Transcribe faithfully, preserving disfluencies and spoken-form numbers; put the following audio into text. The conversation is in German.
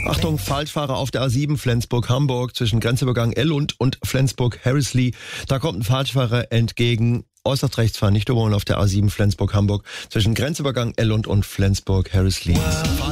Achtung, Falschfahrer auf der A sieben Flensburg-Hamburg zwischen Grenzübergang Ellund und Flensburg-Harrisley. Da kommt ein Falschfahrer entgegen. Äußerst rechts fahren, nicht überholen auf der A sieben Flensburg-Hamburg zwischen Grenzübergang Ellund und Flensburg-Harrisley.